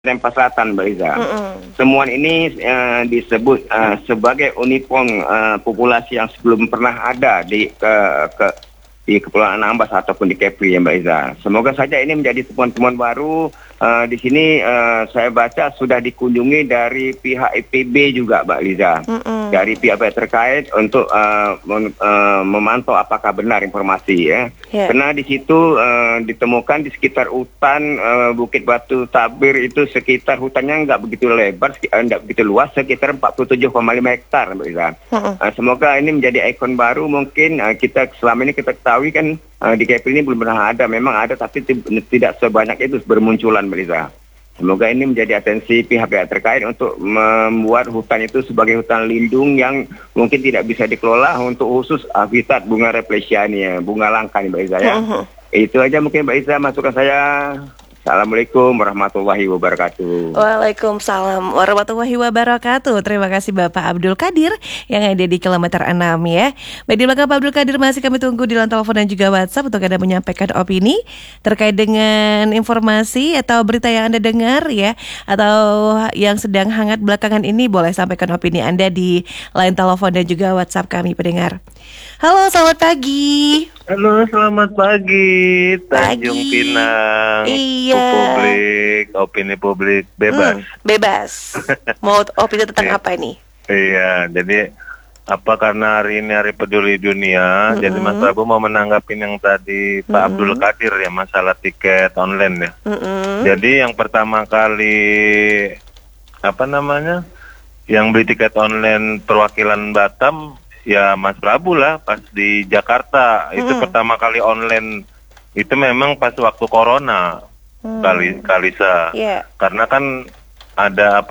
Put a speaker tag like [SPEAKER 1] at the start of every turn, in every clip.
[SPEAKER 1] Rempas Selatan, Mbak Iza.
[SPEAKER 2] Mm-mm.
[SPEAKER 1] Temuan ini disebut sebagai unipong populasi yang sebelum pernah ada di Kepulauan Anambas ataupun di Kepri, ya Mbak Iza. Semoga saja ini menjadi temuan-temuan baru. Di sini saya baca sudah dikunjungi dari pihak IPB juga, Mbak Liza.
[SPEAKER 2] Mm-mm.
[SPEAKER 1] Dari pihak-pihak terkait untuk memantau apakah benar informasi ya.
[SPEAKER 2] Yeah.
[SPEAKER 1] Karena di situ ditemukan di sekitar hutan Bukit Batu Tabir itu sekitar hutannya nggak begitu lebar, nggak begitu luas, sekitar 47,5 hektar, Mbak Iza. Semoga ini menjadi ikon baru. Mungkin kita selama ini kita ketahui kan di Kepri ini belum pernah ada, memang ada tapi tidak sebanyak itu bermunculan, Mbak Iza. Semoga ini menjadi atensi pihak-pihak terkait untuk membuat hutan itu sebagai hutan lindung yang mungkin tidak bisa dikelola untuk khusus habitat bunga Rafflesiania, bunga langka nih, Mbak Iza ya. Itu aja mungkin, Mbak Iza, masukan saya. Assalamualaikum warahmatullahi wabarakatuh.
[SPEAKER 2] Waalaikumsalam warahmatullahi wabarakatuh. Terima kasih Bapak Abdul Qadir yang ada di kilometer 6 ya. Baik, di belakang Pak Abdul Qadir masih kami tunggu di line telepon dan juga WhatsApp untuk Anda menyampaikan opini terkait dengan informasi atau berita yang Anda dengar ya, atau yang sedang hangat belakangan ini. Boleh sampaikan opini Anda di line telepon dan juga WhatsApp kami pendengar. Halo, selamat pagi.
[SPEAKER 3] Halo, selamat pagi. Tanjung
[SPEAKER 2] Pagi.
[SPEAKER 3] Pinang.
[SPEAKER 2] Iya.
[SPEAKER 3] Publik, opini publik bebas.
[SPEAKER 2] Bebas. Mau opini tentang apa ini?
[SPEAKER 3] Iya, jadi karena hari ini Hari Peduli Dunia, jadi Mas Prabu mau menanggapin yang tadi Pak Abdul Qadir ya, masalah tiket online ya. Jadi yang pertama kali yang beli tiket online perwakilan Batam ya Mas Prabu lah, pas di Jakarta. Itu pertama kali online itu memang pas waktu corona. Kalisa.
[SPEAKER 2] Yeah.
[SPEAKER 3] Karena kan ada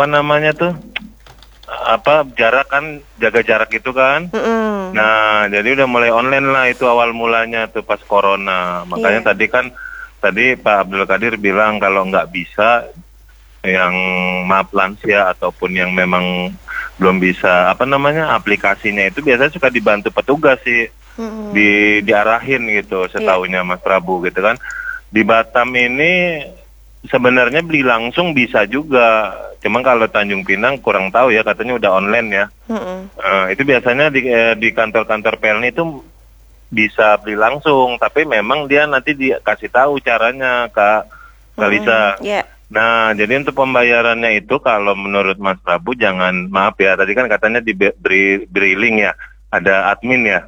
[SPEAKER 3] jarak kan, jaga jarak itu kan. Nah, jadi udah mulai online lah, itu awal mulanya tuh pas corona. Makanya tadi Pak Abdul Qadir bilang kalau nggak bisa yang lansia ataupun yang memang belum bisa aplikasinya itu biasanya suka dibantu petugas sih, diarahin gitu setahunya Mas Prabu gitu kan. Di Batam ini sebenarnya beli langsung bisa juga, cuman kalau Tanjung Pinang kurang tahu ya, katanya udah online ya. Itu biasanya di kantor-kantor PLN itu bisa beli langsung, tapi memang dia nanti dikasih tahu caranya, Kak Kalisa. Nah, jadi untuk pembayarannya itu kalau menurut Mas Prabu maaf ya, tadi kan katanya diberi link ya, ada admin ya.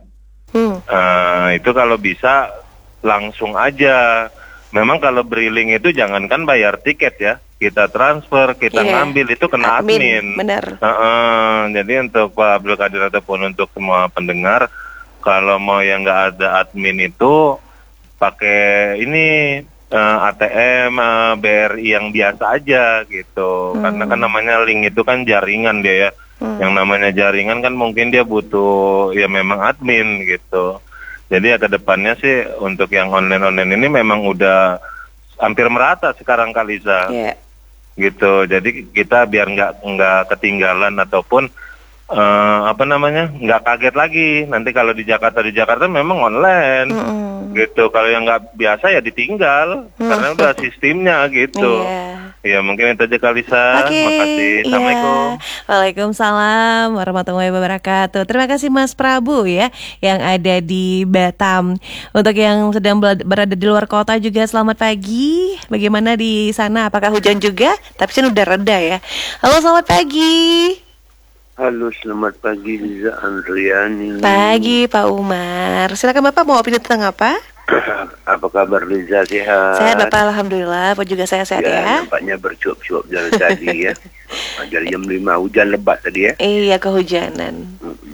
[SPEAKER 3] Itu kalau bisa langsung aja. Memang kalau beri link itu jangankan bayar tiket ya, kita transfer, kita ngambil itu kena admin.
[SPEAKER 2] Benar.
[SPEAKER 3] Jadi untuk Pak Abdul Qadir ataupun untuk semua pendengar, kalau mau yang nggak ada admin itu pakai ini ATM BRI yang biasa aja gitu. Karena kan namanya link itu kan jaringan dia ya. Yang namanya jaringan kan mungkin dia butuh ya memang admin gitu. Jadi ya ke depannya sih untuk yang online ini memang udah hampir merata sekarang Kalisa. Gitu. Jadi kita biar nggak ketinggalan ataupun nggak kaget lagi nanti kalau di Jakarta memang online. Gitu. Kalau yang nggak biasa ya ditinggal karena udah sistemnya gitu. Ya mungkin itu aja Kalisa. Makasih. Assalamualaikum.
[SPEAKER 2] Waalaikumsalam warahmatullahi wabarakatuh. Terima kasih Mas Prabu ya yang ada di Batam. Untuk yang sedang berada di luar kota juga selamat pagi. Bagaimana di sana? Apakah hujan juga? Tapi sih udah reda ya. Halo, selamat pagi.
[SPEAKER 4] Halo, selamat pagi Liza Andriani.
[SPEAKER 2] Pagi Pak Umar. Silakan Bapak, mau opini tentang apa?
[SPEAKER 4] Apa kabar Liza, sehat?
[SPEAKER 2] Sehat Bapak, alhamdulillah. Pak juga saya sehat ya.
[SPEAKER 4] Nampaknya bercuap-cuap dari tadi ya. Dari jam 5 hujan lebat tadi ya.
[SPEAKER 2] Iya, kehujanan.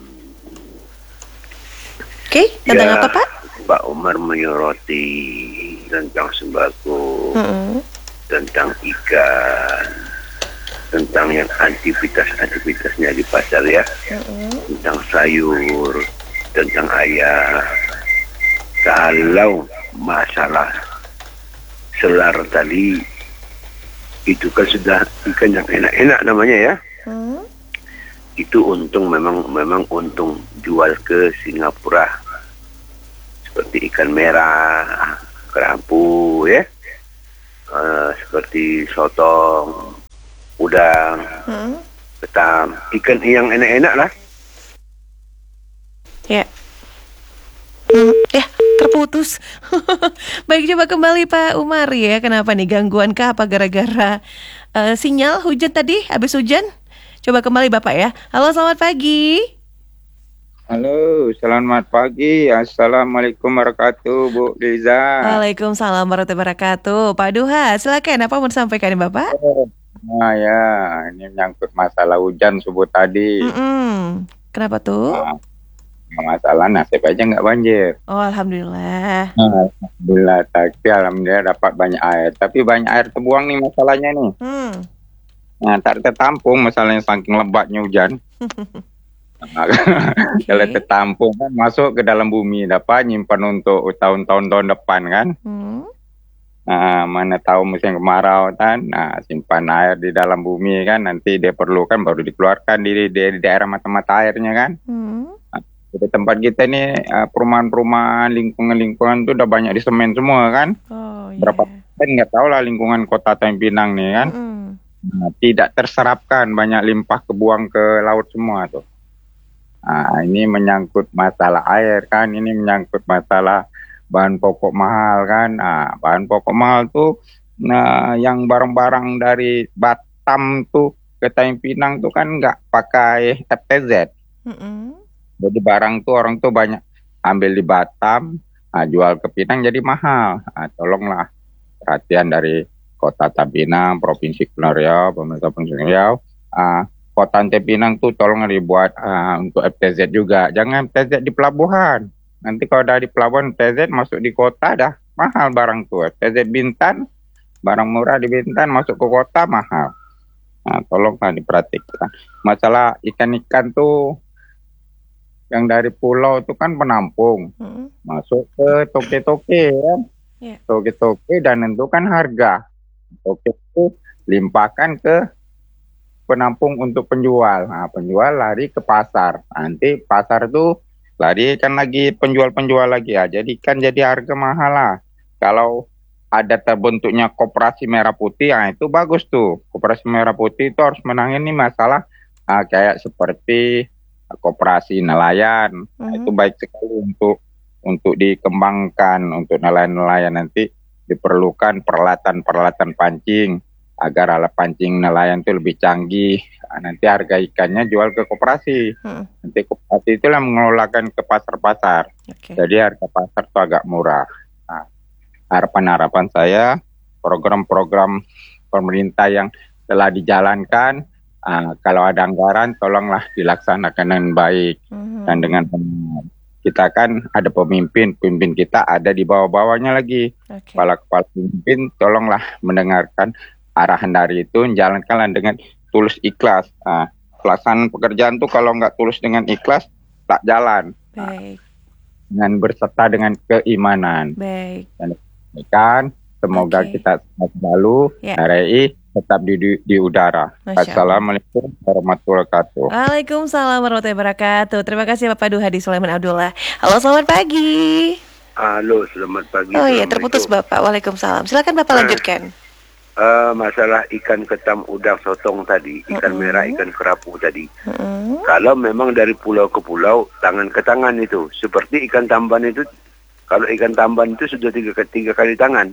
[SPEAKER 2] Oke, tentang apa Pak?
[SPEAKER 4] Pak Umar menyoroti tentang sembako, tentang ikan, tentang yang aktivitasnya di pasar ya, tentang sayur, tentang ayam. Kalau masalah selar tadi itu kan sudah ikan yang enak-enak namanya ya. Itu untung, memang untung jual ke Singapura seperti ikan merah, kerapu ya, seperti sotong, Ketam. Ikan yang enak-enak lah.
[SPEAKER 2] Ya. Ya, terputus. Baik, coba kembali Pak Umar ya. Kenapa nih, gangguan kah apa gara-gara sinyal hujan tadi habis hujan? Coba kembali Bapak ya. Halo, selamat pagi.
[SPEAKER 5] Halo, selamat pagi. Assalamualaikum warahmatullahi wabarakatuh, Bu Liza.
[SPEAKER 2] Waalaikumsalam warahmatullahi wabarakatuh. Pak Duha, silakan apa mau disampaikan nih Bapak?
[SPEAKER 5] Nah ya, ini menyangkut masalah hujan subuh tadi.
[SPEAKER 2] Kenapa tuh?
[SPEAKER 5] Masalah nasib aja nggak banjir.
[SPEAKER 2] Oh, alhamdulillah.
[SPEAKER 5] Alhamdulillah, tapi alhamdulillah dapat banyak air. Tapi banyak air terbuang nih masalahnya nih. Nah, tak tertampung masalahnya saking lebatnya hujan. Kalau tertampung kan masuk ke dalam bumi, dapat nyimpan untuk tahun-tahun depan kan. Nah, mana tahu musim kemarau kan, nah simpan air di dalam bumi kan, nanti dia perlukan baru dikeluarkan di daerah mata-mata airnya kan. Di tempat kita ini perumahan-perumahan, lingkungan-lingkungan itu udah banyak disemen semua kan. Berapa persen nggak tahu lah lingkungan kota Tanjung Pinang nih kan. Nah, tidak terserapkan, banyak limpah kebuang ke laut semua tuh. Nah, ini menyangkut masalah air kan, ini menyangkut masalah bahan pokok mahal kan. Nah, bahan pokok mahal tuh, nah yang barang-barang dari Batam tuh ke Tanjung Pinang tuh kan nggak pakai FTZ. Jadi barang tuh orang tuh banyak ambil di Batam, jual ke Pinang jadi mahal. Tolonglah perhatian dari Kota Tanjung Pinang, Provinsi Kepulauan Riau, pemerintah Provinsi Riau. Kota Tanjung Pinang tuh tolong dibuat untuk FTZ juga. Jangan FTZ di pelabuhan. Nanti kalau udah di pelabuhan FTZ masuk di kota dah mahal barang tuh. FTZ Bintan, barang murah di Bintan masuk ke kota mahal. Nah, tolonglah diperhatikan. Masalah ikan-ikan tuh yang dari pulau itu kan penampung, masuk ke toke-toke kan, toke-toke dan tentukan harga. Toke itu limpahkan ke penampung untuk penjual. Nah, penjual lari ke pasar. Nanti pasar itu lari kan lagi penjual-penjual lagi ya. Jadi kan jadi harga mahal lah. Kalau ada terbentuknya koperasi merah putih, itu bagus tuh. Koperasi merah putih itu harus menangani masalah kayak seperti koperasi nelayan. Itu baik sekali untuk dikembangkan. Untuk nelayan-nelayan nanti diperlukan peralatan-peralatan pancing agar alat pancing nelayan itu lebih canggih. Nanti harga ikannya jual ke koperasi. Nanti koperasi itulah mengelolakan ke pasar-pasar. Jadi harga pasar itu agak murah. Nah, harapan-harapan saya, program-program pemerintah yang telah dijalankan, kalau ada anggaran tolonglah dilaksanakan dengan baik dan dengan benar. Kita kan ada pemimpin kita ada di bawah-bawahnya lagi. Kepala-kepala pemimpin tolonglah mendengarkan arahan dari itu, menjalankanlah dengan tulus ikhlas. Pelaksanaan pekerjaan tuh kalau nggak tulus dengan ikhlas tak jalan. Dengan berserta dengan keimanan. Dan kan semoga kita selalu RRI tetap di udara. Assalamualaikum warahmatullahi wabarakatuh.
[SPEAKER 2] Waalaikumsalam warahmatullahi wabarakatuh. Terima kasih Bapak Duhadi Sulaiman Abdullah. Halo, selamat pagi.
[SPEAKER 4] Halo, selamat pagi.
[SPEAKER 2] Oh iya, terputus Bapak. Waalaikumsalam. Silakan Bapak lanjutkan.
[SPEAKER 4] Masalah ikan ketam, udang, sotong tadi, ikan merah, ikan kerapu tadi. Kalau memang dari pulau ke pulau, tangan ke tangan itu. Seperti ikan tamban itu, kalau ikan tamban itu sudah tiga kali tangan.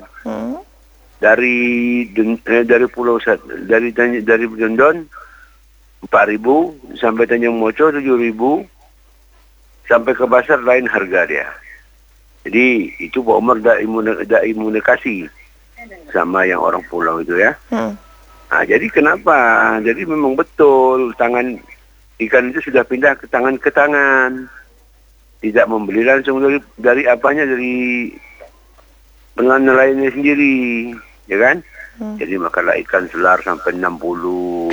[SPEAKER 4] Dari pulau dari Dondon 4.000 sampai Tanjung Moco 7.000 sampai ke pasar lain harga dia. Jadi itu Pak Umar dah imunikasi sama yang orang pulau itu ya. Nah, jadi kenapa? Jadi memang betul tangan ikan itu sudah pindah ke tangan. Tidak membeli langsung dari apanya, dari nelayannya sendiri, ya kan? Jadi makanlah ikan selar sampai 60,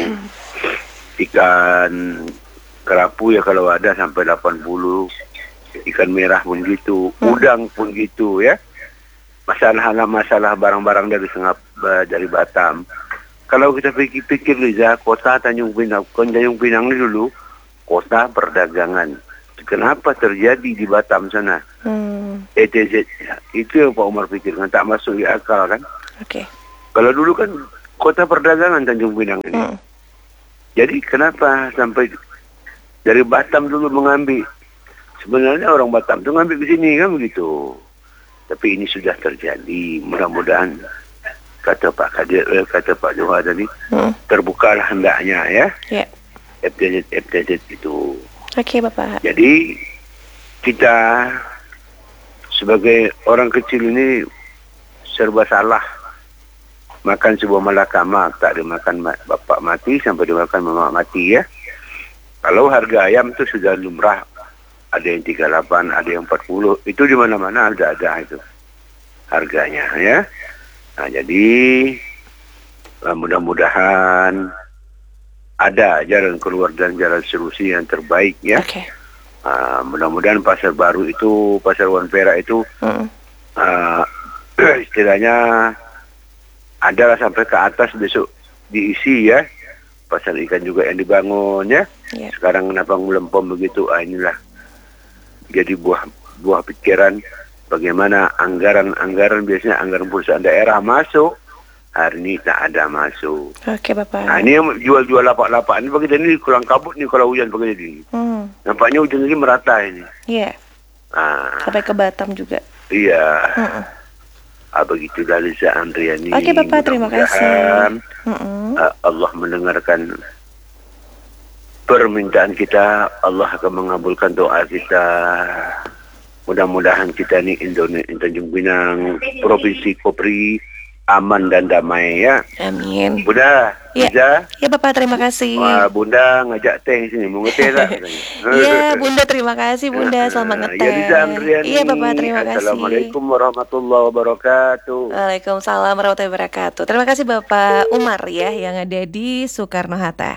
[SPEAKER 4] ikan kerapu ya kalau ada sampai 80, ikan merah pun gitu, udang pun gitu ya. Masalah barang-barang dari Batam. Kalau kita pikir Liza, kota Tanjung Pinang ini dulu kota perdagangan. Kenapa terjadi di Batam sana? ETZ itu yang Pak Umar pikirkan, tak masuk di akal kan? Kalau dulu kan kota perdagangan Tanjung Pinang ini. Jadi kenapa sampai dari Batam dulu mengambil? Sebenarnya orang Batam itu ngambil ke sini kan begitu. Tapi ini sudah terjadi. Mudah-mudahan kata Pak Kadir, kata Pak Johar tadi, terbukalah hendaknya ya.
[SPEAKER 2] Yeah.
[SPEAKER 4] FTZ itu.
[SPEAKER 2] Oke, Bapak.
[SPEAKER 4] Jadi kita sebagai orang kecil ini serba salah. Makan sebuah malakama, tak dimakan bapak mati sampai dimakan mamak mati ya. Kalau harga ayam itu sudah lumrah. Ada yang 38, ada yang 40. Itu di mana-mana ada itu harganya ya. Nah, jadi mudah-mudahan ada jalan keluar dan jalan solusi yang terbaik ya.
[SPEAKER 2] Okay.
[SPEAKER 4] Mudah-mudahan pasar baru itu, pasar Wanpera itu istilahnya adalah sampai ke atas besok diisi ya. Pasar ikan juga yang dibangun ya. Yeah. Sekarang kenapa melempem begitu? Inilah jadi buah pikiran bagaimana anggaran biasanya anggaran perusahaan daerah masuk, hari ini tak ada masuk.
[SPEAKER 2] Oke, Bapak.
[SPEAKER 4] Nah, ini yang jual-jual lapak-lapak ini bagi ini kurang kabut nih kalau hujan begini. Nampaknya hujan ini merata ini.
[SPEAKER 2] Iya. Sampai ke Batam juga.
[SPEAKER 4] Iya. Begitulah Liza Andriani.
[SPEAKER 2] Oke, Bapak, terima kasih.
[SPEAKER 4] Allah mendengarkan permintaan kita, Allah akan mengabulkan doa kita. Mudah-mudahan kita ini Tanjung Pinang, Provinsi Kopri aman dan damai ya.
[SPEAKER 2] Amin.
[SPEAKER 4] Bunda,
[SPEAKER 2] ya. Ya Bapak, terima kasih.
[SPEAKER 4] Wah, Bunda ngajak teh sini, mau ngeteh tak?
[SPEAKER 2] Iya, Bunda, terima kasih Bunda, selamat ngeteh. Iya Bapak, terima kasih.
[SPEAKER 4] Assalamualaikum warahmatullahi wabarakatuh.
[SPEAKER 2] Waalaikumsalam warahmatullahi wabarakatuh. Terima kasih Bapak Umar ya yang ada di Soekarno-Hatta.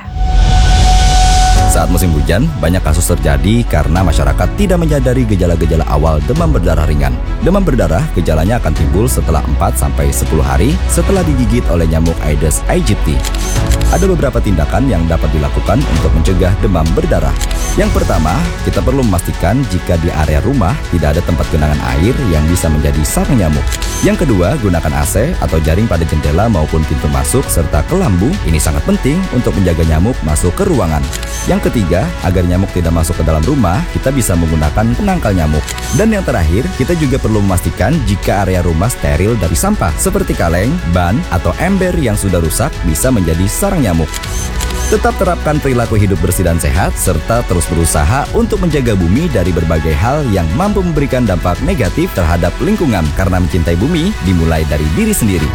[SPEAKER 6] Saat musim hujan, banyak kasus terjadi karena masyarakat tidak menyadari gejala-gejala awal demam berdarah ringan. Demam berdarah gejalanya akan timbul setelah 4-10 hari setelah digigit oleh nyamuk Aedes aegypti. Ada beberapa tindakan yang dapat dilakukan untuk mencegah demam berdarah. Yang pertama, kita perlu memastikan jika di area rumah tidak ada tempat genangan air yang bisa menjadi sarang nyamuk. Yang kedua, gunakan AC atau jaring pada jendela maupun pintu masuk serta kelambu. Ini sangat penting untuk menjaga nyamuk masuk ke ruangan. Yang ketiga, agar nyamuk tidak masuk ke dalam rumah, kita bisa menggunakan penangkal nyamuk. Dan yang terakhir, kita juga perlu memastikan jika area rumah steril dari sampah, seperti kaleng, ban, atau ember yang sudah rusak bisa menjadi sarang nyamuk. Tetap terapkan perilaku hidup bersih dan sehat, serta terus berusaha untuk menjaga bumi dari berbagai hal yang mampu memberikan dampak negatif terhadap lingkungan, karena mencintai bumi dimulai dari diri sendiri.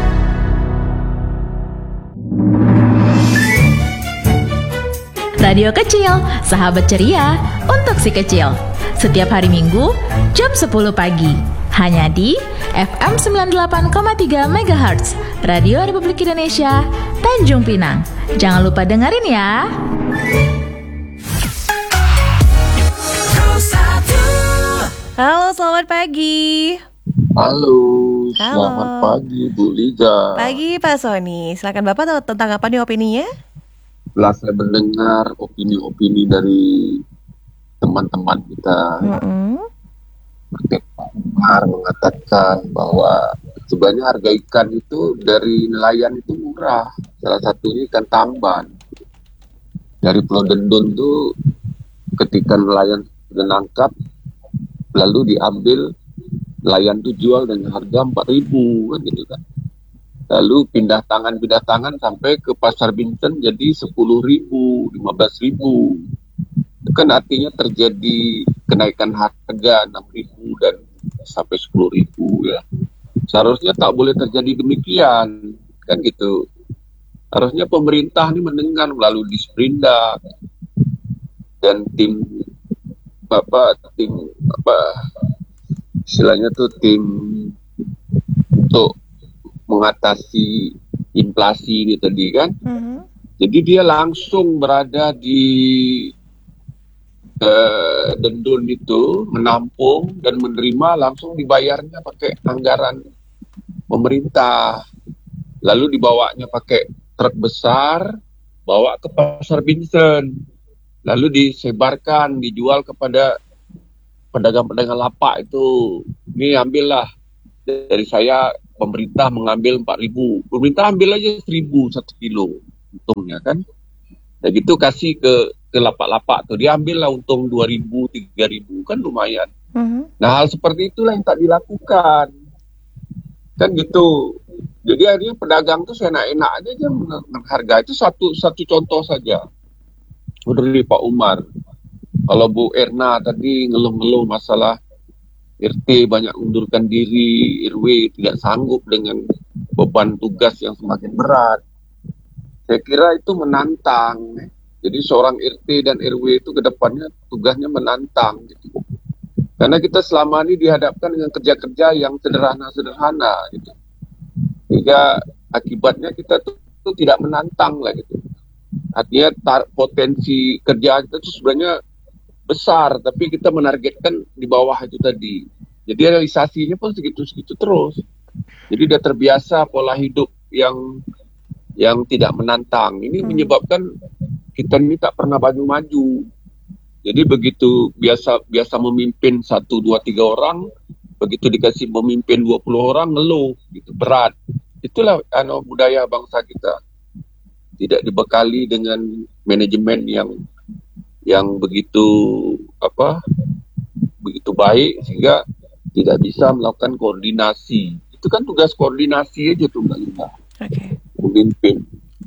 [SPEAKER 7] Radio Kecil, sahabat ceria untuk si kecil. Setiap hari Minggu, jam 10 pagi. Hanya di FM 98,3 MHz, Radio Republik Indonesia, Tanjung Pinang. Jangan lupa dengerin ya.
[SPEAKER 2] Halo, selamat pagi.
[SPEAKER 8] Halo, selamat pagi Bu Liza.
[SPEAKER 2] Pagi Pak Sony, silakan Bapak tentang apa nih opininya?
[SPEAKER 8] Setelah saya mendengar opini-opini dari teman-teman kita, Pak Umar mengatakan bahwa sebenarnya harga ikan itu dari nelayan itu murah. Salah satunya ikan tamban. Dari Pulau Dendun tuh ketika nelayan sudah nangkap, lalu diambil, nelayan tuh jual dengan harga 4.000 kan gitu kan. Lalu pindah tangan sampai ke Pasar Binten jadi 10.000, 15.000. Itu kan artinya terjadi kenaikan harga 6.000 dan sampai 10.000 ya. Seharusnya tak boleh terjadi demikian kan gitu. Harusnya pemerintah ini mendengar melalui Disperindak dan tim istilahnya tuh tim untuk mengatasi inflasi ini tadi kan. Jadi dia langsung berada di Dendun itu, menampung dan menerima, langsung dibayarnya pakai anggaran pemerintah. Lalu dibawanya pakai truk besar, bawa ke Pasar Binten. Lalu disebarkan, dijual kepada pedagang-pedagang lapak itu. Ini ambillah dari saya, pemerintah mengambil 4.000. Pemerintah ambil aja 1.000 1 kilo, untungnya kan. Nah gitu kasih ke lapak-lapak tuh, dia ambil lah untung 2.000, 3.000 kan lumayan. Nah hal seperti itulah yang tak dilakukan, kan gitu. Jadi akhirnya pedagang tuh seenak-enak aja harga. Itu satu contoh saja. Dari Pak Umar, kalau Bu Erna tadi ngeluh-ngeluh masalah RT banyak undurkan diri, RW tidak sanggup dengan beban tugas yang semakin berat. Saya kira itu menantang. Jadi seorang RT dan RW itu ke depannya tugasnya menantang gitu. Karena kita selama ini dihadapkan dengan kerja-kerja yang sederhana-sederhana gitu. Sehingga akibatnya kita tuh tidak menantang lah gitu. Artinya potensi kerja kita itu sebenarnya besar, tapi kita menargetkan di bawah itu tadi. Jadi realisasinya pun segitu-segitu terus. Jadi dia terbiasa pola hidup yang tidak menantang. Ini menyebabkan kita ini tak pernah maju-maju. Jadi begitu biasa memimpin 1, 2, 3 orang, begitu dikasih memimpin 20 orang ngeluh, gitu berat. Itulah budaya bangsa kita. Tidak dibekali dengan manajemen yang begitu baik sehingga tidak bisa melakukan koordinasi. Itu kan tugas koordinasi aja tuh Mbak Linda. Memimpin.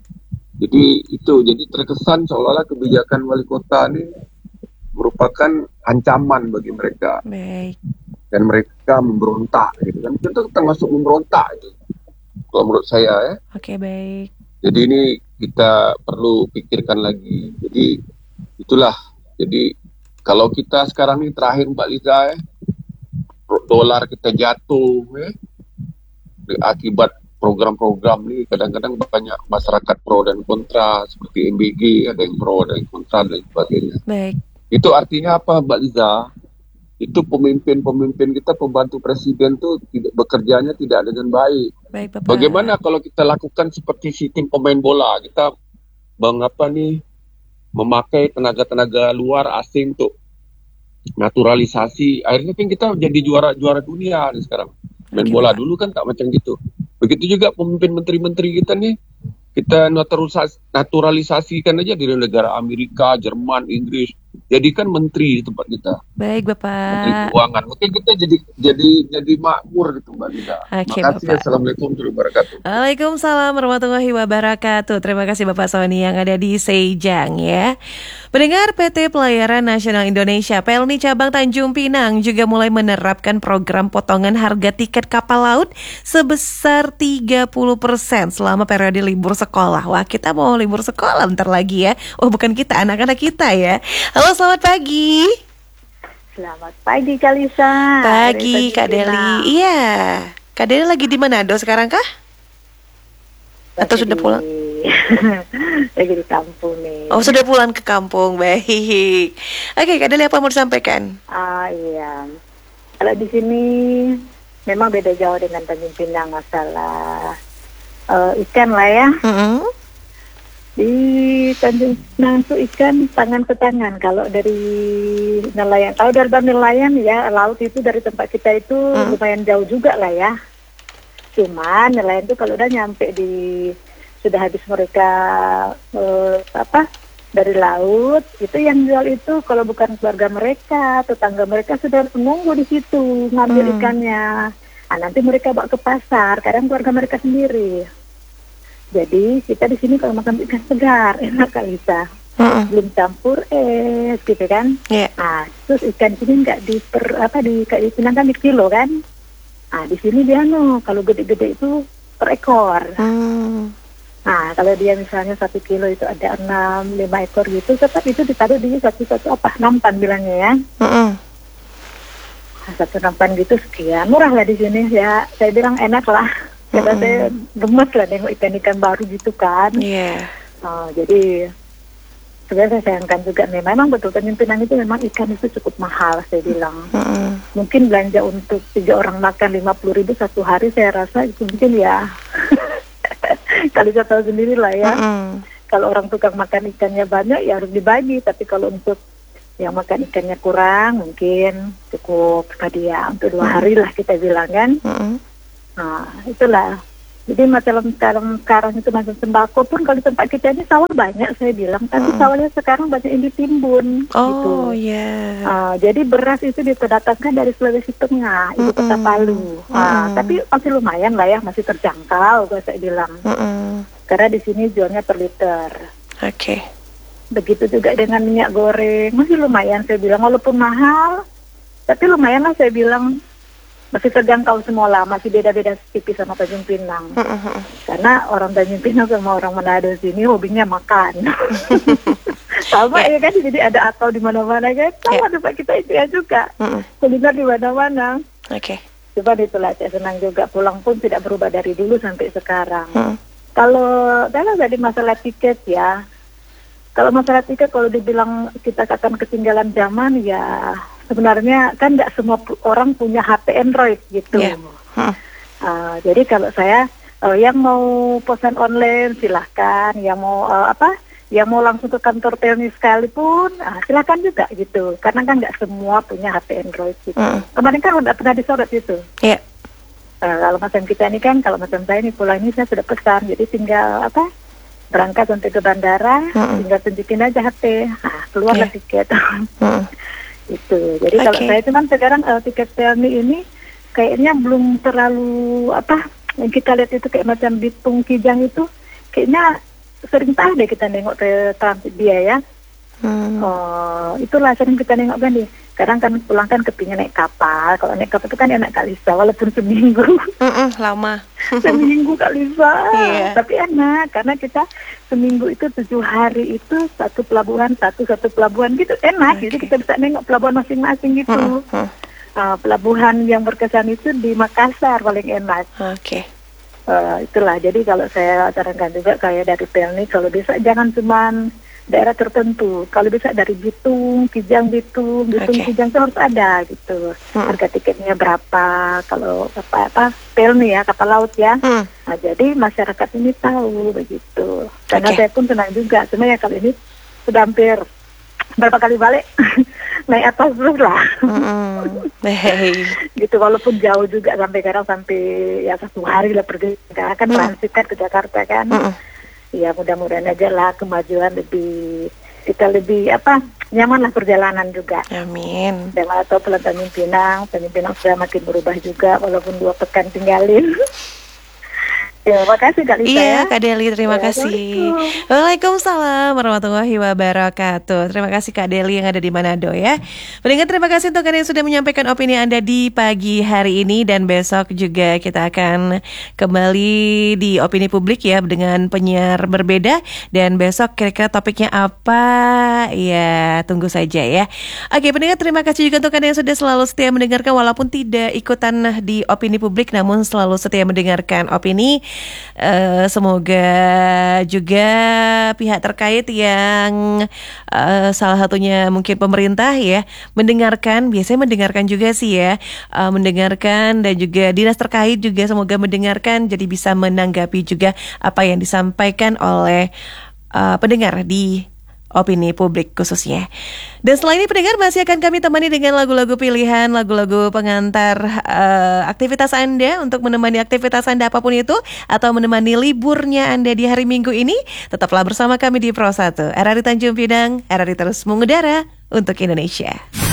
[SPEAKER 8] Jadi terkesan seolah-olah kebijakan wali kota ini merupakan ancaman bagi mereka.
[SPEAKER 2] Baik.
[SPEAKER 8] Dan mereka memberontak gitu kan. Itu termasuk memberontak itu. Kalau menurut saya ya.
[SPEAKER 2] Oke, baik.
[SPEAKER 8] Jadi ini kita perlu pikirkan lagi. Jadi itulah. Jadi kalau kita sekarang ini terakhir Mbak Liza dolar kita jatuh akibat program-program ini kadang-kadang banyak masyarakat pro dan kontra seperti MBG, ada yang pro, ada yang kontra dan sebagainya.
[SPEAKER 2] Baik.
[SPEAKER 8] Itu artinya apa Mbak Liza? Itu pemimpin-pemimpin kita, pembantu presiden tuh bekerjanya tidak dengan baik.
[SPEAKER 2] Baik, Bapak.
[SPEAKER 8] Bagaimana kalau kita lakukan seperti si tim pemain bola, kita memakai tenaga-tenaga luar asing untuk naturalisasi, akhirnya kan kita jadi juara dunia nih sekarang. Main bola dulu kan tak macam gitu. Begitu juga pemimpin menteri-menteri kita nih, kita naturalisasikan aja dari negara Amerika, Jerman, Inggris. Jadikan menteri di tempat kita.
[SPEAKER 2] Baik, Bapak.
[SPEAKER 8] Menteri Keuangan. Mungkin kita jadi makmur gitu, Mbak Lida.
[SPEAKER 2] Oke,
[SPEAKER 8] Terima kasih.
[SPEAKER 2] Bapak.
[SPEAKER 8] Assalamualaikum warahmatullahi wabarakatuh.
[SPEAKER 2] Waalaikumsalam warahmatullahi wabarakatuh. Terima kasih Bapak Sony yang ada di Sejang ya. Pendengar, PT Pelayaran Nasional Indonesia Pelni Cabang Tanjung Pinang juga mulai menerapkan program potongan harga tiket kapal laut sebesar 30% selama periode libur sekolah. Wah, kita mau libur sekolah bentar lagi ya. Oh, bukan kita, anak-anak kita ya. Halo, selamat pagi.
[SPEAKER 9] Selamat pagi Kak Lisa.
[SPEAKER 2] Pagi Kak Deli. Iya. Kak Deli lagi di Manado sekarang kah? Atau sudah pulang?
[SPEAKER 9] Lagi di kampung nih.
[SPEAKER 2] Oh, sudah pulang ke kampung. Baik. Oke, Kak Deli apa mau disampaikan?
[SPEAKER 9] Iya. Kalau di sini memang beda jauh dengan Tanjung Pinang masalah ikan lah ya. Di Tanjung Pinang itu ikan tangan ke tangan. Kalau dari nelayan, kalau dari nelayan ya, laut itu dari tempat kita itu lumayan jauh juga lah ya. Cuman nelayan itu kalau udah nyampe sudah habis mereka dari laut, itu yang jual itu kalau bukan keluarga mereka, tetangga mereka sudah menunggu di situ ngambil ikannya. Nanti mereka bawa ke pasar, kadang keluarga mereka sendiri. Jadi kita di sini kalau makan ikan segar enak Kak Lisa, belum campur es gitu kan. Terus ikan sini nggak di Pinang kan di kilo kan. Di sini dia kalau gede-gede itu per ekor. Kalau dia misalnya 1 kilo itu ada 5 ekor gitu, tetap itu ditaruh di satu nampan bilangnya ya. 1 nampan gitu sekian, murah lah di sini ya. Saya bilang enak lah. Karena saya gemes lah nengok ikan-ikan baru gitu kan. Jadi sebenarnya saya sayangkan juga nih. Memang betul Tanjung Pinang itu memang ikan itu cukup mahal saya bilang. Mungkin belanja untuk 3 orang makan 50.000 satu hari, saya rasa itu mungkin ya. Kalau saya tahu sendiri lah ya. Kalau orang tukang makan ikannya banyak ya harus dibagi. Tapi kalau untuk yang makan ikannya kurang mungkin cukup tadi ya untuk 2 hari lah kita bilang kan. Itulah. Jadi macam sekarang itu macam sembako pun kalau di tempat kita ini sawah banyak saya bilang, tapi sawahnya sekarang banyak yang ditimbun.
[SPEAKER 2] Oh iya.
[SPEAKER 9] Jadi beras itu diterdatangkan dari Sulawesi Tengah, Ibu Kota Palu. Tapi masih lumayan lah ya, masih terjangkau saya bilang. Karena di sini jualnya per liter.
[SPEAKER 2] Oke.
[SPEAKER 9] Begitu juga dengan minyak goreng, masih lumayan saya bilang, walaupun mahal, tapi lumayan lah saya bilang. Masih terjangkau semua lah, masih beda-beda tipis sama Tanjung Pinang. Karena orang Tanjung Pinang sama orang Manado sini hobinya makan. Sama ya kan, jadi ada atau di mana-mana kan. Sama tempat kita itu ya juga. Kuliner di mana-mana.
[SPEAKER 2] Oke.
[SPEAKER 9] Coba itulah saya senang juga, pulang pun tidak berubah dari dulu sampai sekarang. Kalau dari masalah tiket ya, kalau masalah tiket kalau dibilang kita akan ketinggalan zaman ya, sebenarnya kan nggak semua orang punya HP Android gitu. Jadi kalau saya yang mau pesan online silahkan, yang mau yang mau langsung ke kantor Pelni sekalipun silahkan juga gitu. Karena kan nggak semua punya HP Android gitu. Kemarin kan udah pernah disorot itu. Kalau macam kita ini kan, kalau macam saya ini pulang ini saya sudah pesan, jadi tinggal berangkat sampai ke bandara, tinggal tunjukin aja HP, keluarlah tiket. Itu. Jadi kalau saya cuman sekarang tiket Pelni ini kayaknya belum terlalu yang kita lihat itu kayak macam Bitung Kijang itu kayaknya sering tahu deh kita nengok ke transit dia ya. Itulah sering kita nengok kan nih. Kadang kan pulang kan kepingin naik kapal. Kalau naik kapal itu kan enak Kak Lisa, walaupun seminggu.
[SPEAKER 2] Lama.
[SPEAKER 9] Seminggu Kak Lisa. Tapi enak karena kita seminggu itu 7 hari itu satu pelabuhan gitu enak. Jadi kita bisa nengok pelabuhan masing-masing gitu. Pelabuhan yang berkesan itu di Makassar paling enak. Itulah. Jadi kalau saya sarankan juga kayak dari Pelni kalau bisa jangan cuman daerah tertentu. Kalau bisa dari Bitung Kijang itu harus ada gitu. Harga tiketnya berapa? Kalau Pelni ya, kapal laut ya. Nah, jadi masyarakat ini tahu begitu. Karena saya pun senang juga. Cuma ya kalau ini sudah hampir berapa kali balik naik atas terus lah. Gitu walaupun jauh juga sampai ya 1 hari lah pergi. Karena kan transit kan ke Jakarta kan. Ya mudah-mudahan aja lah kemajuan kita lebih nyaman lah perjalanan juga.
[SPEAKER 2] Amin.
[SPEAKER 9] Dan atau pulang Tanjung Pinang sudah makin berubah juga walaupun 2 pekan tinggalin. Ya, makasih Kak Lisa.
[SPEAKER 2] Iya, Kak Deli, terima kasih. Waalaikumsalam warahmatullahi wabarakatuh. Terima kasih Kak Deli yang ada di Manado ya. Pendengar, terima kasih untuk Anda yang sudah menyampaikan opini Anda di pagi hari ini. Dan besok juga kita akan kembali di Opini Publik ya, dengan penyiar berbeda. Dan besok kira-kira topiknya apa? Ya, tunggu saja ya. Oke, pendengar, terima kasih juga untuk Anda yang sudah selalu setia mendengarkan, walaupun tidak ikutan di Opini Publik, namun selalu setia mendengarkan opini. Semoga juga pihak terkait yang salah satunya mungkin pemerintah ya biasanya mendengarkan juga sih ya, mendengarkan, dan juga dinas terkait juga semoga mendengarkan, jadi bisa menanggapi juga apa yang disampaikan oleh pendengar di Opini Publik khususnya. Dan setelah ini pendengar masih akan kami temani dengan lagu-lagu pilihan, lagu-lagu pengantar aktivitas Anda, untuk menemani aktivitas Anda apapun itu, atau menemani liburnya Anda di hari Minggu ini. Tetaplah bersama kami di Pro 1 RRI Tanjung Pinang, RRI terus mengudara untuk Indonesia.